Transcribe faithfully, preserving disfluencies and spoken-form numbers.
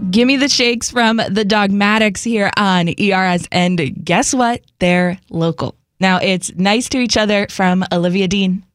Gimme the Shakes from the Dogmatics here on E R S. And guess what? They're local. Now, it's Nice to Each Other from Olivia Dean.